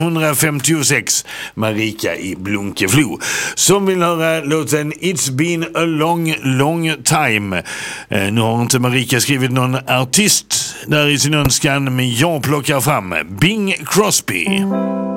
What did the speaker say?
156, Marika i Blunkeflo, som vill höra låten It's been a long, long time. Nu har inte Marika skrivit någon artist där i sin önskan, men jag plockar fram Bing Crosby.